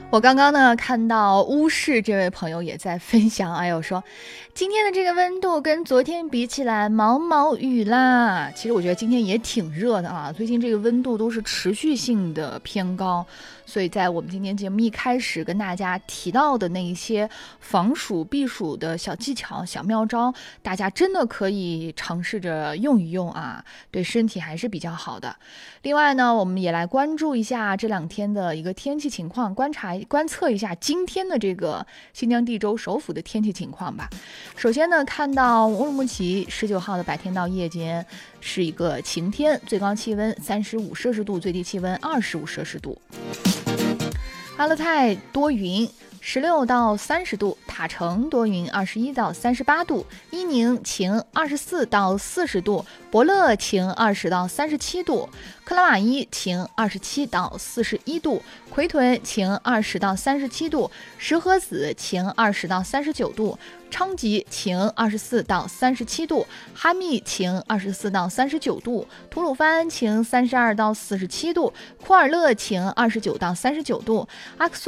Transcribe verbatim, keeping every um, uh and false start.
我刚刚呢看到乌市这位朋友也在分享，哎呦说今天的这个温度跟昨天比起来毛毛雨啦。其实我觉得今天也挺热的啊，最近这个温度都是持续性的偏高，所以在我们今天节目一开始跟大家提到的那一些防暑避暑的小技巧小妙招，大家真的可以尝试着用一用啊，对身体还是比较好的。另外呢，我们也来关注一下这两天的一个天气情况，观察观测一下今天的这个新疆地州首府的天气情况吧。首先呢，看到乌鲁木齐十九号的白天到夜间是一个晴天，最高气温三十五摄氏度，最低气温二十五摄氏度。阿勒泰多云，十六到三十度，塔城多云，二十一到三十八度，伊宁晴，二十四到四十度，博乐晴，二十到三十七度，克拉玛依晴，二十七到四十一度，奎屯晴，二十到三十七度，石河子晴，二十到三十九度，昌吉晴，二十四到三十七度，哈密晴，二十四到三十九度，吐鲁番晴，三十二到四十七度，库尔勒晴，二十九到三十九度，阿克苏